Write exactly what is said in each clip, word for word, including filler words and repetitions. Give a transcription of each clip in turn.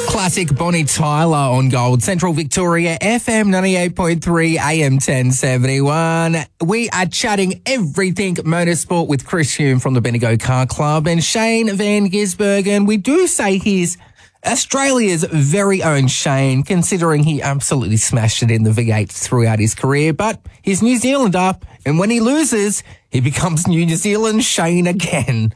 Classic Bonnie Tyler on Gold Central Victoria, F M ninety-eight point three, A M ten seventy-one. We are chatting everything motorsport with Chris Hume from the Bendigo Car Club and Shane Van Gisbergen. We do say he's Australia's very own Shane, considering he absolutely smashed it in the V eight throughout his career, but he's New Zealander, and when he loses, he becomes New Zealand Shane again.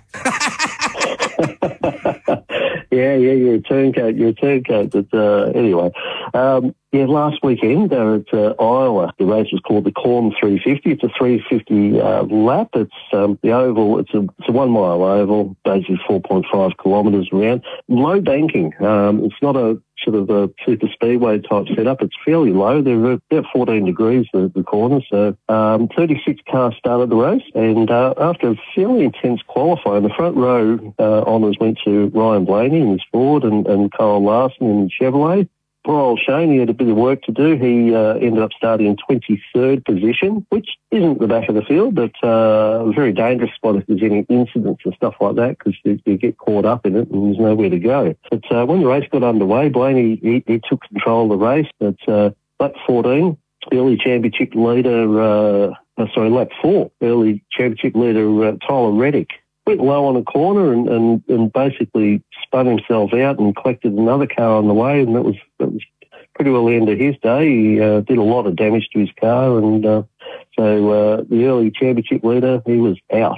Yeah, yeah, you're a turncoat, you're a turncoat. But uh, anyway, um, yeah, last weekend there at uh, Iowa, the race was called the Corn three fifty. It's a three fifty uh, lap. It's um, the oval. It's a it's a one mile oval, basically four point five kilometres around. Low banking. Um, it's not a sort of a super speedway type setup. It's fairly low. They're about fourteen degrees the, the corner. So um, thirty-six cars started the race, and uh, after a fairly intense qualifying, the front row uh, honours went to Ryan Blaney in his Ford and, and Kyle Larson in Chevrolet. Poor old Shane, he had a bit of work to do. He uh, ended up starting in twenty-third position, which isn't the back of the field, but uh, a very dangerous spot if there's any incidents and stuff like that, because you, you get caught up in it and there's nowhere to go. But uh, when the race got underway, Blaney, he, he took control of the race. But uh, lap fourteen, early championship leader, uh, uh, sorry, lap four, early championship leader uh, Tyler Reddick went low on a corner and, and, and basically spun himself out and collected another car on the way, and that was that was pretty well the end of his day. He uh, did a lot of damage to his car, and uh, so uh, the early championship leader, he was out.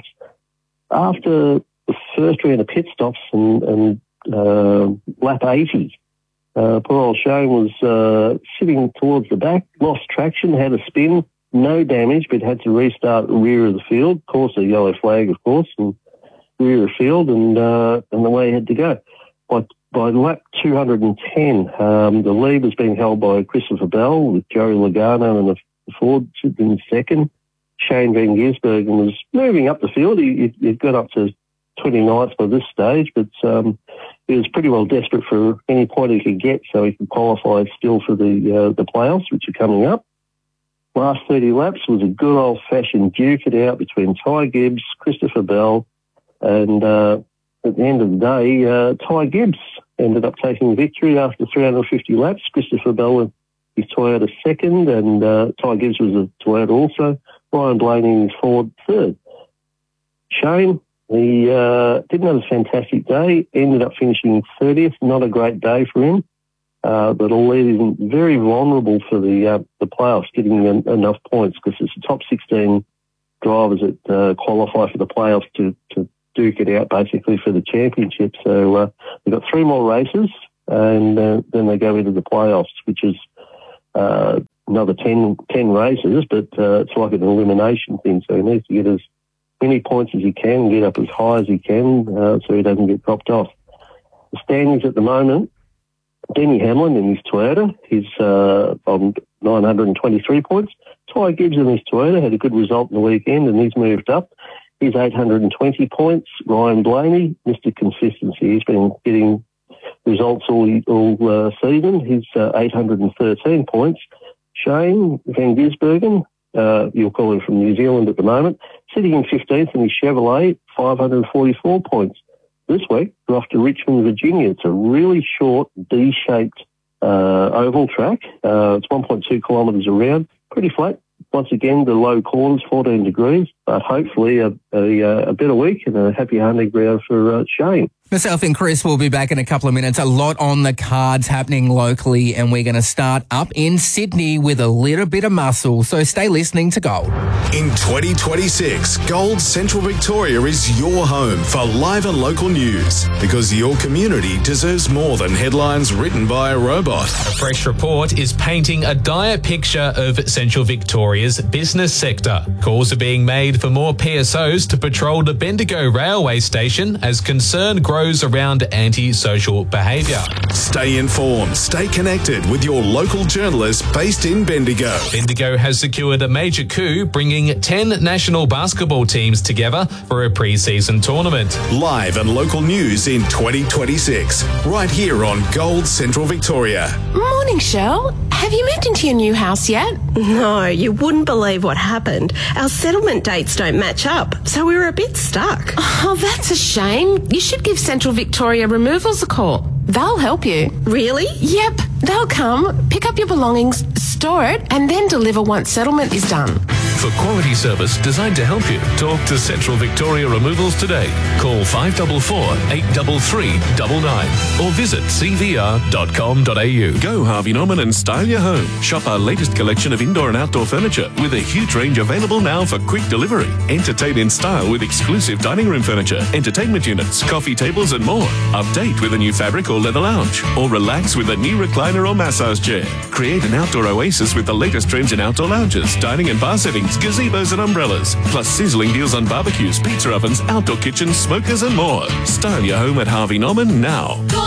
After the first round of pit stops and, and uh, lap eighty, uh, poor old Shane was uh, sitting towards the back, lost traction, had a spin, no damage, but had to restart the rear of the field. Of course, a yellow flag, of course, and rear of field, and uh, and the way he had to go. By, by lap two hundred ten, um, the lead was being held by Christopher Bell with Joey Logano and the Ford sitting in second. Shane Van Gisbergen was moving up the field. He, he got up to twenty-ninth by this stage, but um, he was pretty well desperate for any point he could get so he could qualify still for the uh, the playoffs, which are coming up. Last thirty laps was a good old-fashioned duke it out between Ty Gibbs, Christopher Bell, and uh, at the end of the day, uh, Ty Gibbs ended up taking victory after three hundred fifty laps. Christopher Bell was his Toyota second, and uh, Ty Gibbs was a Toyota also. Ryan Blaney in his Ford third. Shane, he uh, didn't have a fantastic day, ended up finishing thirtieth. Not a great day for him, uh, but it'll leave him very vulnerable for the uh, the playoffs, getting en- enough points, because it's the top sixteen drivers that uh, qualify for the playoffs to, to duke it out basically for the championship. So uh, they've got three more races, and uh, then they go into the playoffs, which is uh, another ten, ten races, but uh, it's like an elimination thing. So he needs to get as many points as he can, get up as high as he can, uh, so he doesn't get dropped off. The standings at the moment, Denny Hamlin in his Toyota, he's uh, on nine hundred twenty-three points. Ty Gibbs in his Toyota had a good result in the weekend, and he's moved up. He's eight hundred twenty points. Ryan Blaney, Mister Consistency, he's been getting results all, all uh, season. He's uh, eight hundred thirteen points. Shane Van Gisbergen, uh, you'll call him from New Zealand at the moment, sitting in fifteenth in his Chevrolet, five hundred forty-four points. This week, we're off to Richmond, Virginia. It's a really short, D-shaped uh, oval track. Uh, it's one point two kilometres around, pretty flat. Once again, the low corners, fourteen degrees, but hopefully a, a, a better week and a happy hunting ground for uh, Shane. Myself and Chris will be back in a couple of minutes. A lot on the cards happening locally, and we're going to start up in Sydney with a little bit of muscle. So stay listening to Gold. In twenty twenty-six, Gold Central Victoria is your home for live and local news, because your community deserves more than headlines written by a robot. A fresh report is painting a dire picture of Central Victoria's business sector. Calls are being made for more P S Os to patrol the Bendigo railway station as concern grows around anti-social behaviour. Stay informed, stay connected with your local journalists based in Bendigo. Bendigo has secured a major coup, bringing ten national basketball teams together for a pre-season tournament. Live and local news in twenty twenty-six, right here on Gold Central Victoria. Morning, Shell. Have you moved into your new house yet? No, you wouldn't believe what happened. Our settlement dates don't match up, so we were a bit stuck. Oh, that's a shame. You should give Central Victoria Removals a call. They'll help you. Really? Yep. They'll come, pick up your belongings, store it, and then deliver once settlement is done. For quality service designed to help you, talk to Central Victoria Removals today. Call five four four, eight three three, nine nine or visit c v r dot com dot a u. Go Harvey Norman and style your home. Shop our latest collection of indoor and outdoor furniture with a huge range available now for quick delivery. Entertain in style with exclusive dining room furniture, entertainment units, coffee tables and more. Update with a new fabric or leather lounge, or relax with a new recliner or massage chair. Create an outdoor oasis with the latest trends in outdoor lounges, dining and bar settings, gazebos and umbrellas, plus sizzling deals on barbecues, pizza ovens, outdoor kitchens, smokers and more. Style your home at Harvey Norman now.